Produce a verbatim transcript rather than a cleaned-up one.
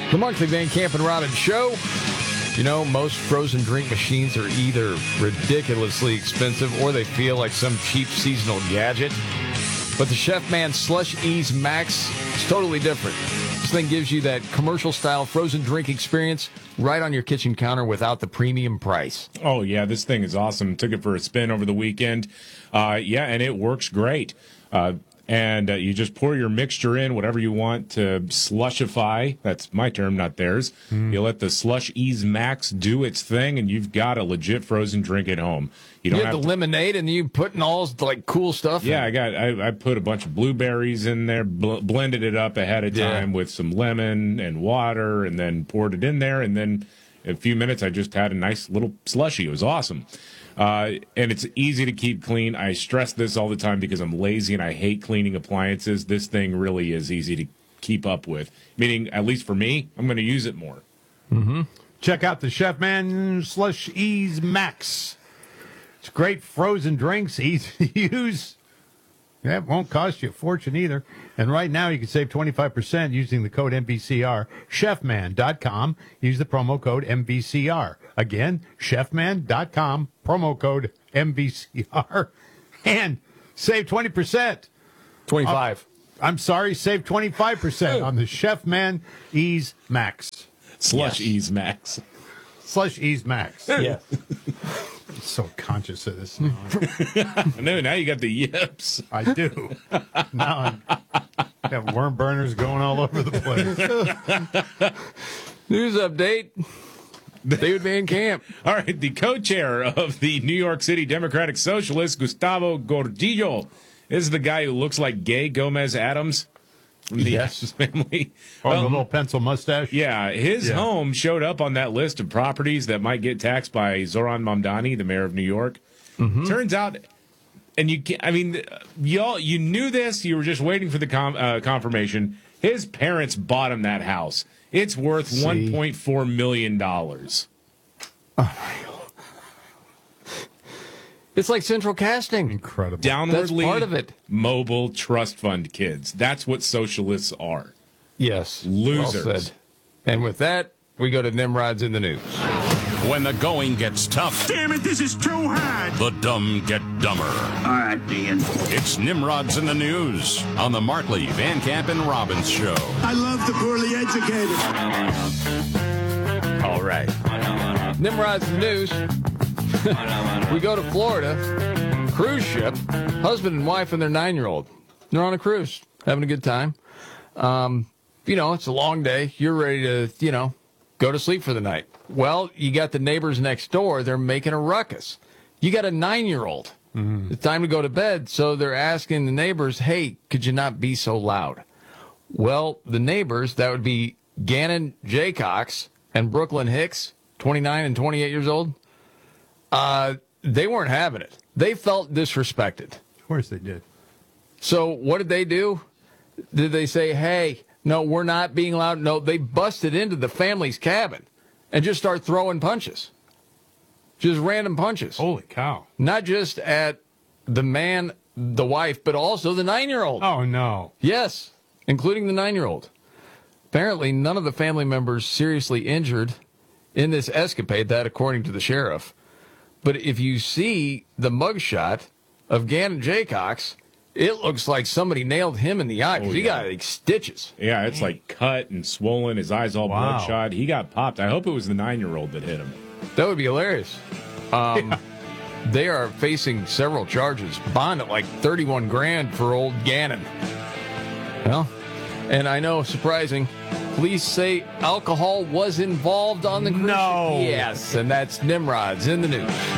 The monthly Van Camp and Robbins show. You know, most frozen drink machines are either ridiculously expensive or they feel like some cheap seasonal gadget. But the Chef Man Slush Ease Max is totally different. This thing gives you that commercial-style frozen drink experience right on your kitchen counter without the premium price. Oh, yeah, this thing is awesome. Took it for a spin over the weekend. Uh, yeah, and it works great. Uh, and uh, you just pour your mixture in, whatever you want to slushify. That's my term, not theirs. Mm. You let the Slush Ease Max do its thing, and you've got a legit frozen drink at home. You don't you have, have the to, lemonade, and you putting all like cool stuff. Yeah, in. I got. I, I put a bunch of blueberries in there, bl- blended it up ahead of time yeah. with some lemon and water, and then poured it in there. And then in a few minutes, I just had a nice little slushy. It was awesome. Uh, and it's easy to keep clean. I stress this all the time because I'm lazy and I hate cleaning appliances. This thing really is easy to keep up with. Meaning, at least for me, I'm going to use it more. Mm-hmm. Check out the Chef Man Slush Ease Max. It's great frozen drinks, easy to use. Yeah, it won't cost you a fortune either. And right now you can save twenty-five percent using the code M V C R. chef man dot com. Use the promo code M V C R. Again, chef man dot com, promo code M V C R. And save twenty percent. twenty-five. Uh, I'm sorry, save twenty-five percent on the Chef Man Ease Max. Slush yes. Ease Max. Slush Ease Max. Yes. I'm so conscious of this now. I know, now you got the yips. I do. Now I have worm burners going all over the place. News update. David Van Camp. All right, the co-chair of the New York City Democratic Socialists, Gustavo Gordillo, is the guy who looks like gay Gomez Adams from the yes. family. Oh, well, the little pencil mustache? Yeah, his yeah. home showed up on that list of properties that might get taxed by Zoran Mamdani, the mayor of New York. Mm-hmm. Turns out, and you can't, I mean, y'all, you knew this, you were just waiting for the com, uh, confirmation. His parents bought him that house. It's worth See? one point four million dollars. Oh, my God. It's like central casting. Incredible. Downwardly That's part of it. Mobile trust fund kids. That's what socialists are. Yes. Losers. Well said. And with that, we go to Nimrod's in the News. When the going gets tough. Damn it, this is too hard. The dumb get dumber. All right, Dean. It's Nimrod's in the News on the Markley, Van Camp, and Robbins Show. I love the poorly educated. All right. Nimrod's in the News. We go to Florida. Cruise ship. Husband and wife and their nine-year-old. They're on a cruise. Having a good time. Um, you know, it's a long day. You're ready to, you know, go to sleep for the night. Well, you got the neighbors next door. They're making a ruckus. You got a nine-year-old. Mm-hmm. It's time to go to bed. So they're asking the neighbors, hey, could you not be so loud? Well, the neighbors, that would be Gannon Jaycox and Brooklyn Hicks, twenty-nine and twenty-eight years old. Uh, they weren't having it. They felt disrespected. Of course they did. So what did they do? Did they say, hey, no, we're not being loud? No, they busted into the family's cabin and just start throwing punches. Just random punches. Holy cow. Not just at the man, the wife, but also the nine-year-old. Oh, no. Yes, including the nine-year-old. Apparently, none of the family members seriously injured in this escapade, that according to the sheriff. But if you see the mugshot of Gannon Jaycox, it looks like somebody nailed him in the eye. Because oh, yeah. He got like stitches. Yeah, it's like cut and swollen. His eyes all wow. bloodshot. He got popped. I hope it was the nine-year-old that hit him. That would be hilarious. Um, yeah. They are facing several charges. Bond at like thirty-one grand for old Gannon. Well, and I know, surprising, police say alcohol was involved on the cruise. No. Yes, and that's Nimrod's in the News.